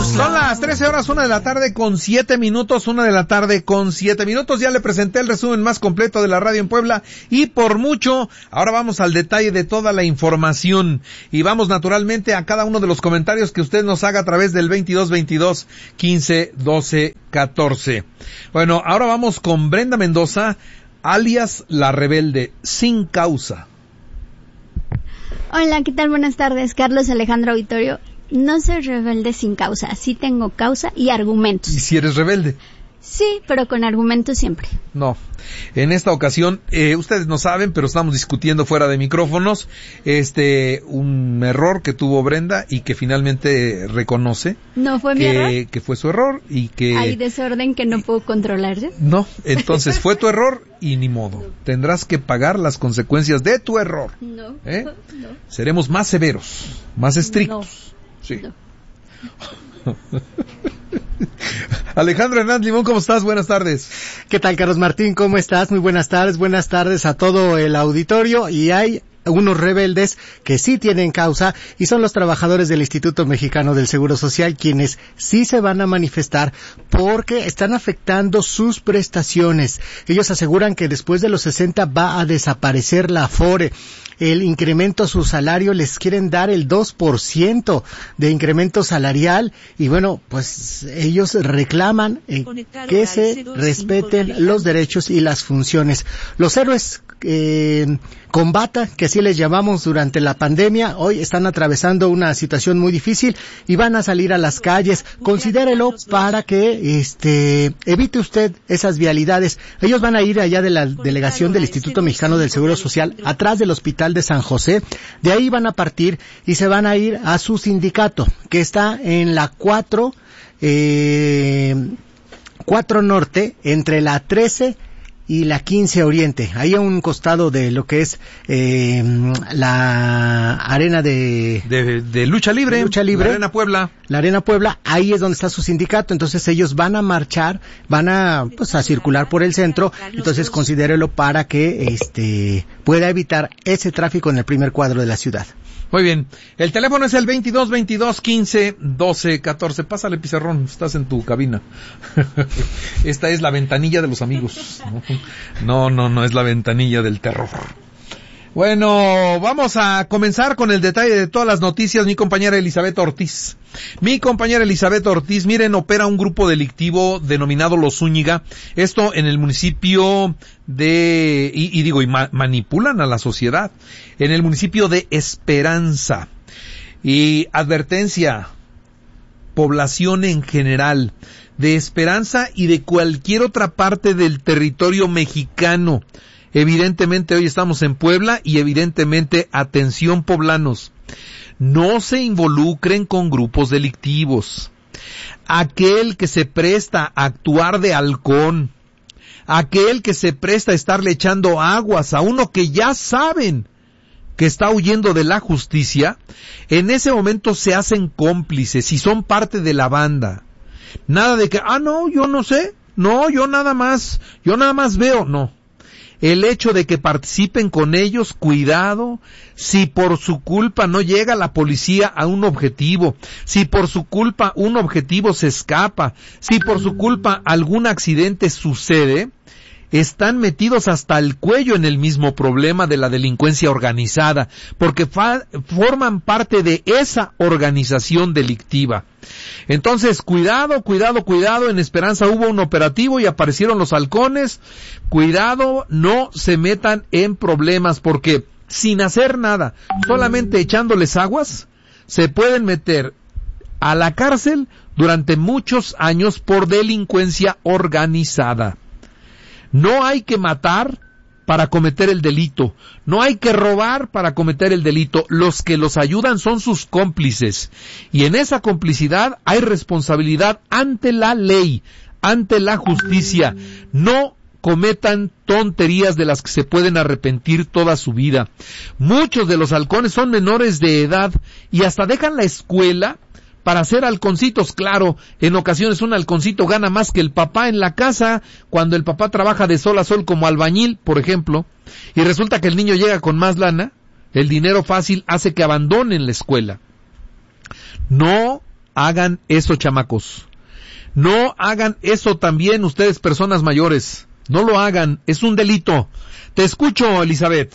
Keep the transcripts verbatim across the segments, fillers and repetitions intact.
Son las trece horas, una de la tarde con siete minutos, una de la tarde con siete minutos. Ya le presenté el resumen más completo de la radio en Puebla y por mucho. Ahora vamos al detalle de toda la información y vamos naturalmente a cada uno de los comentarios que usted nos haga a través del veintidós veintidós quince doce catorce. Bueno, ahora vamos con Brenda Mendoza, alias La Rebelde, sin causa. Hola, ¿qué tal? Buenas tardes, Carlos Alejandro Auditorio. No soy rebelde sin causa, sí tengo causa y argumentos. ¿Y si eres rebelde? Sí, pero con argumentos siempre. No, en esta ocasión, eh, ustedes no saben, pero estamos discutiendo fuera de micrófonos, este, un error que tuvo Brenda y que finalmente reconoce. ¿No fue que, mi error? Que fue su error y que... ¿Hay desorden que no puedo controlarse? No, entonces fue tu error y ni modo. Tendrás que pagar las consecuencias de tu error. No, ¿Eh? no. Seremos más severos, más estrictos. No. Sí. No. Alejandro Hernández Limón, ¿cómo estás? Buenas tardes. ¿Qué tal, Carlos Martín? ¿Cómo estás? Muy buenas tardes. Buenas tardes a todo el auditorio. Y hay unos rebeldes que sí tienen causa y son los trabajadores del Instituto Mexicano del Seguro Social, quienes sí se van a manifestar porque están afectando sus prestaciones. Ellos aseguran que después de los sesenta va a desaparecer la Afore. El incremento a su salario, les quieren dar el dos por ciento de incremento salarial y bueno, pues ellos reclaman eh, que se respeten los derechos y las funciones. Los héroes eh, con bata, que así les llamamos durante la pandemia, hoy están atravesando una situación muy difícil y van a salir a las calles. Considérelo para que este evite usted esas vialidades. Ellos van a ir allá de la delegación del Instituto Mexicano del Seguro Social, atrás del Hospital de San José. De ahí van a partir y se van a ir a su sindicato, que está en la cuatro, eh, cuatro Norte, entre la trece y la quince Oriente, ahí a un costado de lo que es eh, la arena de, de de lucha libre, de lucha libre, la Arena Puebla. La Arena Puebla, ahí es donde está su sindicato. Entonces ellos van a marchar, van a pues a circular por el centro. Entonces considérelo para que este pueda evitar ese tráfico en el primer cuadro de la ciudad. Muy bien, el teléfono es el veintidós veintidós quince doce catorce. Pásale, pizarrón, estás en tu cabina. Esta es la ventanilla de los amigos. No, no, no es la ventanilla del terror. Bueno, vamos a comenzar con el detalle de todas las noticias. Mi compañera Elizabeth Ortiz. Mi compañera Elizabeth Ortiz, miren, opera un grupo delictivo denominado Los Zúñiga. Esto en el municipio de, y, y digo, y ma, manipulan a la sociedad. En el municipio de Esperanza. Y advertencia, población en general, de Esperanza y de cualquier otra parte del territorio mexicano. Evidentemente hoy estamos en Puebla y evidentemente, atención poblanos, no se involucren con grupos delictivos. Aquel que se presta a actuar de halcón, aquel que se presta a estarle echando aguas a uno que ya saben que está huyendo de la justicia, en ese momento se hacen cómplices y son parte de la banda. Nada de que, ah no, yo no sé, no, yo nada más, yo nada más veo, no. El hecho de que participen con ellos, cuidado, si por su culpa no llega la policía a un objetivo, si por su culpa un objetivo se escapa, si por su culpa algún accidente sucede, están metidos hasta el cuello en el mismo problema de la delincuencia organizada, porque fa- forman parte de esa organización delictiva. Entonces, cuidado, cuidado, cuidado, en Esperanza hubo un operativo y aparecieron los halcones. Cuidado, no se metan en problemas, porque sin hacer nada, solamente echándoles aguas, se pueden meter a la cárcel durante muchos años por delincuencia organizada. No hay que matar para cometer el delito, no hay que robar para cometer el delito, los que los ayudan son sus cómplices, y en esa complicidad hay responsabilidad ante la ley, ante la justicia. No cometan tonterías de las que se pueden arrepentir toda su vida. Muchos de los halcones son menores de edad y hasta dejan la escuela para ser halconcitos. Claro, en ocasiones un halconcito gana más que el papá en la casa, cuando el papá trabaja de sol a sol como albañil, por ejemplo, y resulta que el niño llega con más lana, el dinero fácil hace que abandonen la escuela. No hagan eso, chamacos. No hagan eso también ustedes, personas mayores. No lo hagan, es un delito. Te escucho, Elizabeth.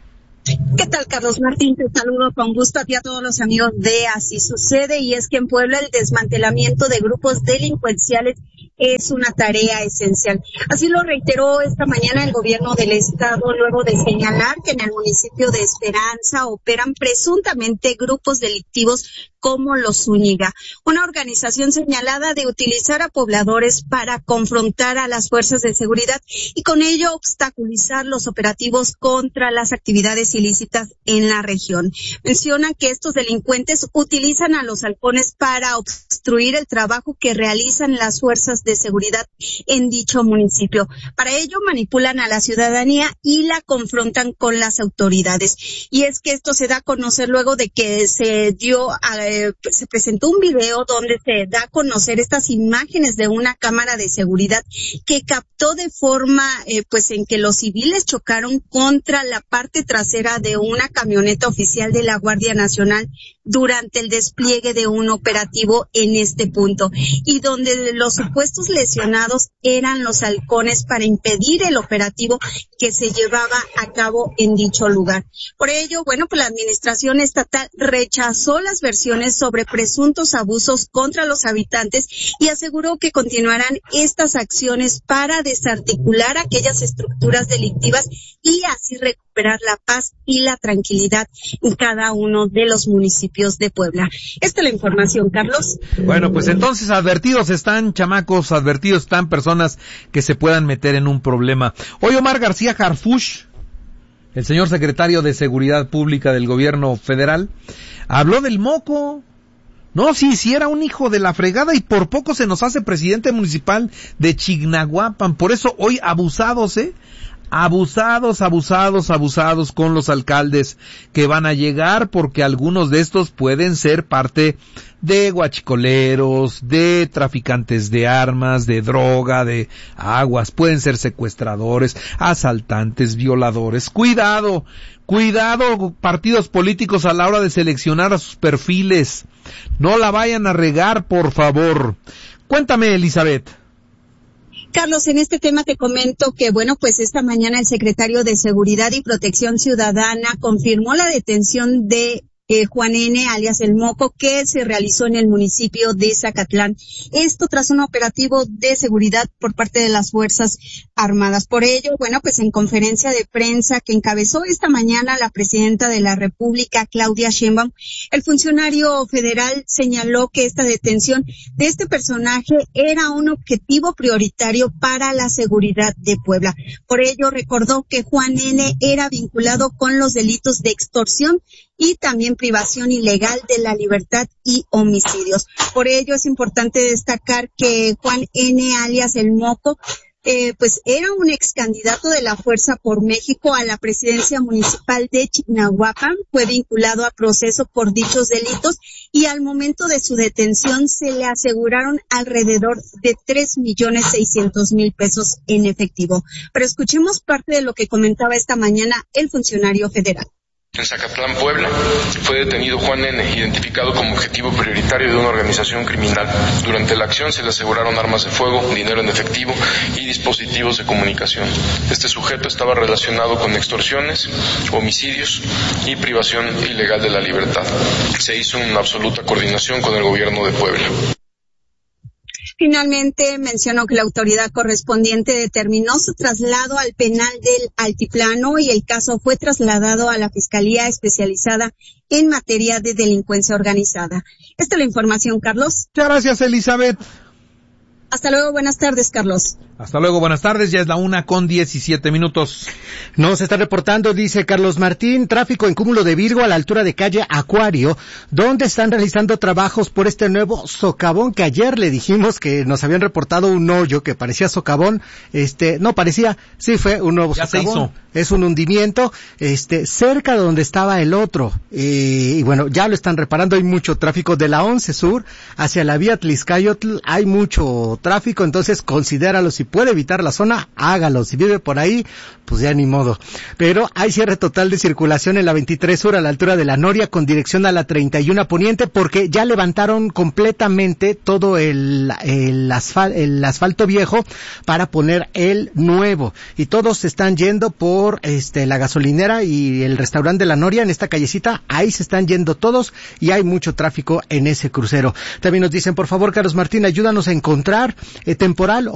¿Qué tal, Carlos Martín? Te saludo con gusto a ti, a todos los amigos de Así Sucede, y es que en Puebla el desmantelamiento de grupos delincuenciales es una tarea esencial. Así lo reiteró esta mañana el gobierno del estado, luego de señalar que en el municipio de Esperanza operan presuntamente grupos delictivos como los Zúñiga, una organización señalada de utilizar a pobladores para confrontar a las fuerzas de seguridad y con ello obstaculizar los operativos contra las actividades ilícitas en la región. Mencionan que estos delincuentes utilizan a los halcones para obstruir el trabajo que realizan las fuerzas de seguridad en dicho municipio. Para ello manipulan a la ciudadanía y la confrontan con las autoridades. Y es que esto se da a conocer luego de que se dio a Eh, se presentó un video donde se da a conocer estas imágenes de una cámara de seguridad que captó de forma eh, pues en que los civiles chocaron contra la parte trasera de una camioneta oficial de la Guardia Nacional durante el despliegue de un operativo en este punto, y donde los supuestos lesionados eran los halcones para impedir el operativo que se llevaba a cabo en dicho lugar. Por ello, bueno, pues la administración estatal rechazó las versiones sobre presuntos abusos contra los habitantes y aseguró que continuarán estas acciones para desarticular aquellas estructuras delictivas y así recuperar la paz y la tranquilidad en cada uno de los municipios de Puebla. Esta es la información, Carlos. Bueno, pues entonces advertidos están, chamacos, advertidos están personas que se puedan meter en un problema. Hoy Omar García Harfuch, el señor secretario de Seguridad Pública del gobierno federal, habló del moco. No, sí, sí era un hijo de la fregada y por poco se nos hace presidente municipal de Chignahuapan. Por eso hoy abusados, ¿eh? Abusados, abusados, abusados con los alcaldes que van a llegar, porque algunos de estos pueden ser parte de guachicoleros, de traficantes de armas, de droga, de aguas, pueden ser secuestradores, asaltantes, violadores. Cuidado, cuidado partidos políticos a la hora de seleccionar a sus perfiles. No la vayan a regar, por favor. Cuéntame, Elizabeth. Carlos, en este tema te comento que, bueno, pues esta mañana el secretario de Seguridad y Protección Ciudadana confirmó la detención de Eh, Juan N., alias El Moco, que se realizó en el municipio de Zacatlán. Esto tras un operativo de seguridad por parte de las Fuerzas Armadas. Por ello, bueno, pues en conferencia de prensa que encabezó esta mañana la presidenta de la República, Claudia Sheinbaum, el funcionario federal señaló que esta detención de este personaje era un objetivo prioritario para la seguridad de Puebla. Por ello, recordó que Juan N. era vinculado con los delitos de extorsión y también privación ilegal de la libertad y homicidios. Por ello es importante destacar que Juan N., alias El Moco, eh, pues era un ex candidato de la Fuerza por México a la presidencia municipal de Chignahuapan, fue vinculado a proceso por dichos delitos y al momento de su detención se le aseguraron alrededor de tres millones seiscientos mil pesos en efectivo. Pero escuchemos parte de lo que comentaba esta mañana el funcionario federal. En Zacatlán, Puebla, fue detenido Juan N., identificado como objetivo prioritario de una organización criminal. Durante la acción se le aseguraron armas de fuego, dinero en efectivo y dispositivos de comunicación. Este sujeto estaba relacionado con extorsiones, homicidios y privación ilegal de la libertad. Se hizo una absoluta coordinación con el gobierno de Puebla. Finalmente mencionó que la autoridad correspondiente determinó su traslado al penal del Altiplano y el caso fue trasladado a la Fiscalía Especializada en materia de delincuencia organizada. Esta es la información, Carlos. Muchas gracias, Elizabeth. Hasta luego, buenas tardes, Carlos. Hasta luego, buenas tardes, ya es la una con diecisiete minutos. Nos está reportando, dice Carlos Martín, tráfico en Cúmulo de Virgo a la altura de calle Acuario, donde están realizando trabajos por este nuevo socavón que ayer le dijimos que nos habían reportado un hoyo que parecía socavón, este, no parecía, sí fue un nuevo ya socavón. Se hizo. Es un hundimiento, este, cerca de donde estaba el otro, y, y bueno, ya lo están reparando, hay mucho tráfico de la once Sur hacia la vía Tlizcayotl, hay mucho tráfico, tráfico, entonces considéralo, si puede evitar la zona, hágalo, si vive por ahí, pues ya ni modo. Pero hay cierre total de circulación en la veintitrés Sur a la altura de la Noria con dirección a la treinta y uno Poniente, porque ya levantaron completamente todo el, el, asfal, el asfalto viejo para poner el nuevo, y todos se están yendo por este la gasolinera y el restaurante de la Noria en esta callecita, ahí se están yendo todos y hay mucho tráfico en ese crucero. También nos dicen, por favor, Carlos Martín, ayúdanos a encontrar eh, temporal